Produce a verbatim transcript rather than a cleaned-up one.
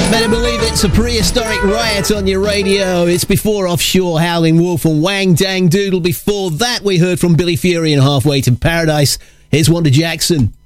Better believe it's a prehistoric riot on your radio. It's before Offshore, Howling Wolf and Wang Dang Doodle. Before that, we heard from Billy Fury and Halfway to Paradise. Here's Wanda Jackson.